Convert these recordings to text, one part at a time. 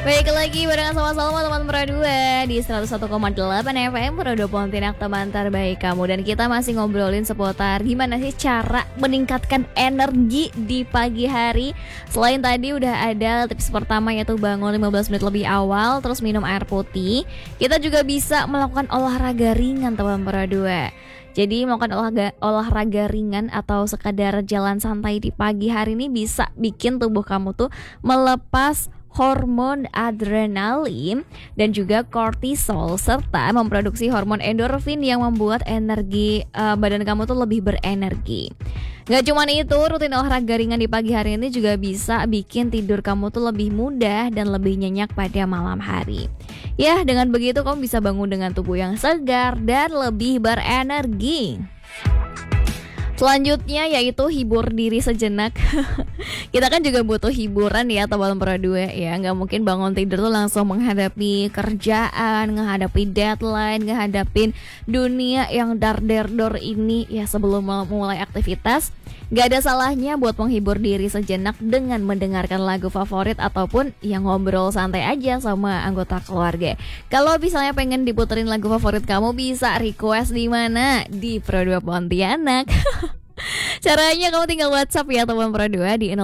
Baik lagi barengan sama Salma teman Pro 2 di 101,8 FM Pro 2 Pontianak, teman terbaik kamu. Dan kita masih ngobrolin seputar gimana sih cara meningkatkan energi di pagi hari. Selain tadi udah ada tips pertama yaitu bangun 15 menit lebih awal, terus minum air putih. Kita juga bisa melakukan olahraga ringan teman Pro 2. Jadi melakukan olahraga ringan atau sekadar jalan santai di pagi hari ini bisa bikin tubuh kamu tuh melepas hormon adrenalin dan juga kortisol, serta memproduksi hormon endorfin yang membuat energi badan kamu tuh lebih berenergi. Gak cuma itu, rutin olahraga ringan di pagi hari ini juga bisa bikin tidur kamu tuh lebih mudah dan lebih nyenyak pada malam hari. Ya, dengan begitu kamu bisa bangun dengan tubuh yang segar dan lebih berenergi. Selanjutnya yaitu hibur diri sejenak. Kita kan juga butuh hiburan ya teman Pro 2 ya. Gak mungkin bangun tidur tuh langsung menghadapi kerjaan, menghadapi deadline, menghadapin dunia yang dar-der-dor ini ya sebelum mulai aktivitas. Gak ada salahnya buat menghibur diri sejenak dengan mendengarkan lagu favorit ataupun yang ngobrol santai aja sama anggota keluarga. Kalau misalnya pengen diputerin lagu favorit kamu, bisa request di mana? Di Pro 2 Pontianak. Caranya kamu tinggal WhatsApp ya teman Pro 2 di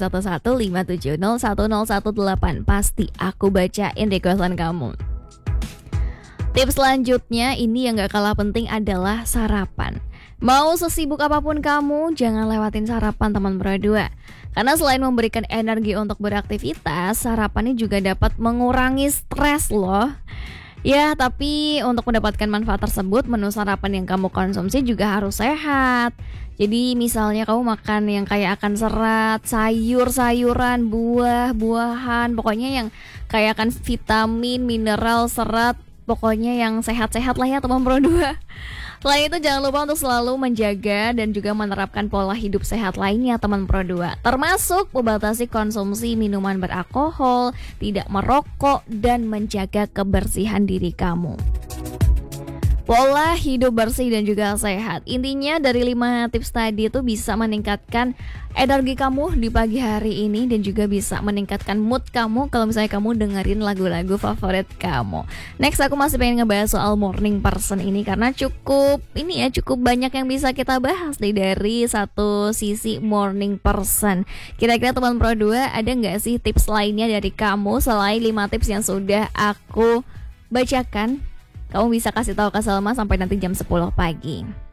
081157010118. Pasti aku bacain requestan kamu. Tips selanjutnya ini yang gak kalah penting adalah sarapan. Mau sesibuk apapun kamu, jangan lewatin sarapan teman Pro 2. Karena selain memberikan energi untuk beraktivitas, sarapan ini juga dapat mengurangi stres loh. Ya, tapi untuk mendapatkan manfaat tersebut, menu sarapan yang kamu konsumsi juga harus sehat. Jadi misalnya kamu makan yang kaya akan serat, sayur-sayuran, buah-buahan, pokoknya yang kaya akan vitamin, mineral, serat, pokoknya yang sehat-sehat lah ya teman Pro 2. Selain itu jangan lupa untuk selalu menjaga dan juga menerapkan pola hidup sehat lainnya teman Pro 2. Termasuk membatasi konsumsi minuman beralkohol, tidak merokok, dan menjaga kebersihan diri kamu. Pola hidup bersih dan juga sehat. Intinya dari 5 tips tadi itu bisa meningkatkan energi kamu di pagi hari ini dan juga bisa meningkatkan mood kamu kalau misalnya kamu dengerin lagu-lagu favorit kamu. Next aku masih pengen ngebahas soal morning person ini karena cukup banyak yang bisa kita bahas nih dari satu sisi morning person. Kira-kira teman Pro 2 ada nggak sih tips lainnya dari kamu selain 5 tips yang sudah aku bacakan? Kamu bisa kasih tahu ke Salma sampai nanti jam 10 pagi.